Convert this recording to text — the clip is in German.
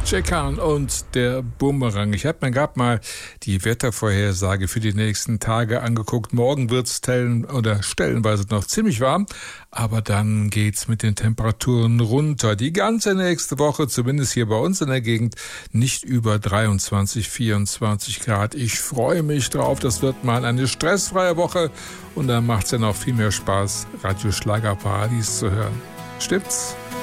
Jack Hahn und der Bumerang. Ich habe mir gerade mal die Wettervorhersage für die nächsten Tage angeguckt. Morgen wird es stellenweise noch ziemlich warm, aber dann geht's mit den Temperaturen runter. Die ganze nächste Woche, zumindest hier bei uns in der Gegend, nicht über 23, 24 Grad. Ich freue mich drauf. Das wird mal eine stressfreie Woche und dann macht's ja noch viel mehr Spaß, Radio Schlagerparadies zu hören. Stimmt's?